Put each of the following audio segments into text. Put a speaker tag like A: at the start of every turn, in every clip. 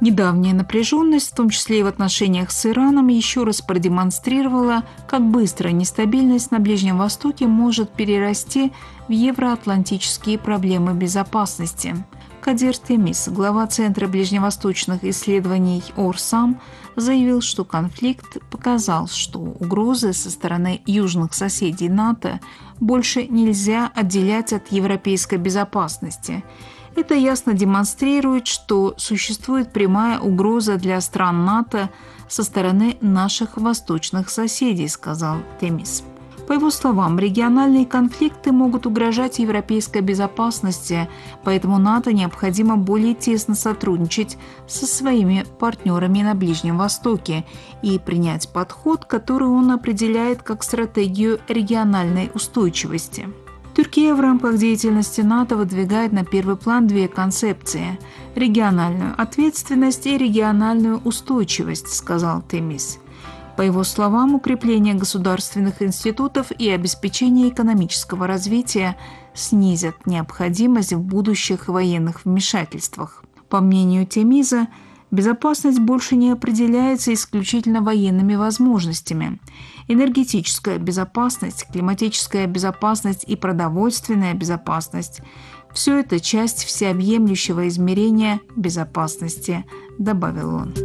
A: Недавняя напряженность, в том числе и в отношениях с Ираном, еще раз продемонстрировала, как быстро нестабильность на Ближнем Востоке может перерасти в евроатлантические проблемы безопасности. Кадир Темис, глава Центра ближневосточных исследований Орсам, заявил, что конфликт показал, что угрозы со стороны южных соседей НАТО больше нельзя отделять от европейской безопасности. Это ясно демонстрирует, что существует прямая угроза для стран НАТО со стороны наших восточных соседей, сказал Темис. По его словам, региональные конфликты могут угрожать европейской безопасности, поэтому НАТО необходимо более тесно сотрудничать со своими партнерами на Ближнем Востоке и принять подход, который он определяет как стратегию региональной устойчивости. Турция в рамках деятельности НАТО выдвигает на первый план две концепции – региональную ответственность и региональную устойчивость, сказал Темис. По его словам, укрепление государственных институтов и обеспечение экономического развития снизят необходимость в будущих военных вмешательствах. По мнению Темиза, безопасность больше не определяется исключительно военными возможностями. Энергетическая безопасность, климатическая безопасность и продовольственная безопасность – все это часть всеобъемлющего измерения безопасности, добавил он.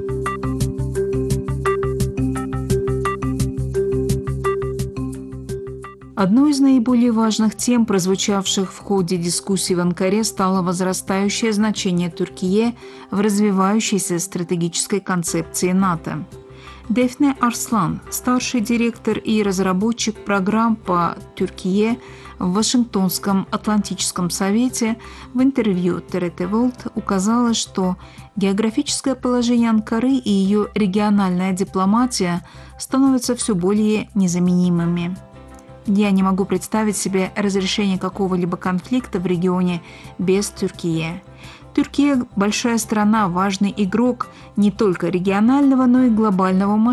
A: Одной из наиболее важных тем, прозвучавших в ходе дискуссий в Анкаре, стало возрастающее значение Турции в развивающейся стратегической концепции НАТО. Дефне Арслан, старший директор и разработчик программ по Турции в Вашингтонском Атлантическом совете, в интервью ТРТ World указала, что географическое положение Анкары и ее региональная дипломатия становятся все более незаменимыми. Я не могу представить себе разрешение какого-либо конфликта в регионе без Турции. Турция – большая страна, важный игрок не только регионального, но и глобального масштаба.